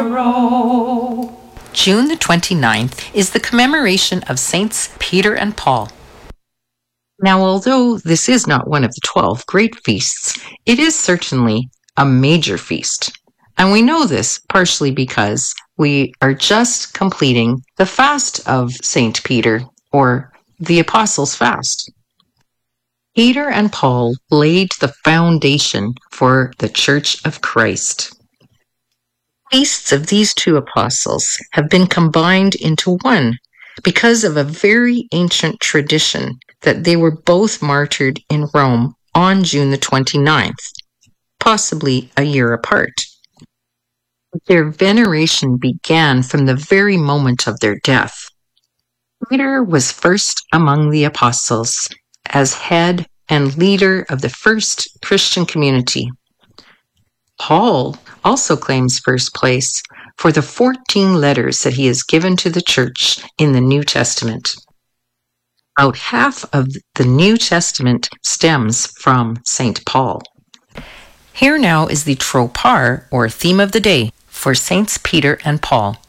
sorrow. June the 29th is the commemoration of Saints Peter and Paul. Now, although this is not one of the 12 great feasts, it is certainly a major feast. And we know this partially because we are just completing the fast of Saint Peter, or the Apostles' Fast. Peter and Paul laid the foundation for the Church of Christ. Feasts of these two apostles have been combined into one because of a very ancient tradition that they were both martyred in Rome on June the 29th, possibly a year apart. Their veneration began from the very moment of their death. Peter was first among the apostles as head and leader of the first Christian community. Paul also claims first place for the 14 letters that he has given to the church in the New Testament. About half of the New Testament stems from St. Paul. Here now is the tropar, or theme of the day, for Saints Peter and Paul,